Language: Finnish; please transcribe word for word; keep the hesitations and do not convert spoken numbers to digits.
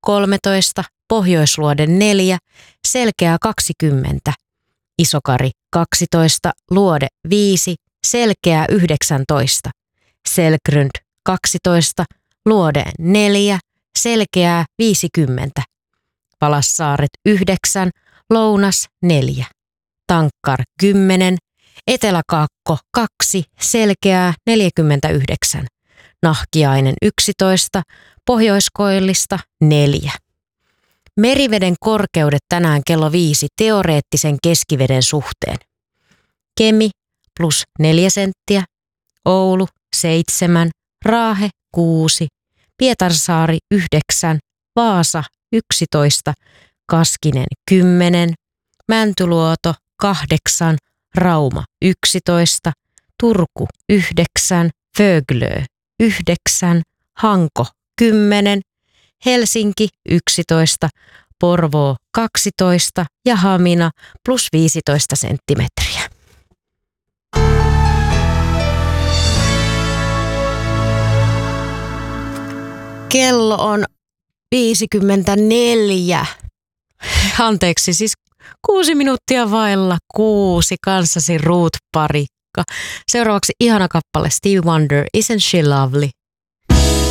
kolmetoista, Pohjoisluode neljä, Selkeää kaksikymmentä, Isokari kaksitoista, Luode viisi, Selkeää yhdeksäntoista, Selgrund kaksitoista, Luode neljä, Selkeää viisikymmentä, Palassaaret yhdeksän, Lounas neljä, Tankkar kymmenen, Eteläkaakko kaksi, Selkeää neljäkymmentäyhdeksän, Nahkiainen yksitoista, Pohjoiskoillista neljä. Meriveden korkeudet tänään kello viisi teoreettisen keskiveden suhteen. Kemi plus neljä senttiä, Oulu seitsemän, Raahe kuusi, Pietarsaari yhdeksän, Vaasa yksitoista, Kaskinen kymmenen, Mäntyluoto kahdeksan, Rauma yksitoista, Turku yhdeksän, Föglö yhdeksän, Hanko kymmenen, Helsinki yksitoista, Porvoo kaksitoista ja Hamina plus viisitoista senttimetriä. Kello on viisikymmentäneljä. Anteeksi, siis kuusi minuuttia vailla kuusi kanssasi Ruth Parikka. Seuraavaksi ihana kappale Stevie Wonder, Isn't She Lovely?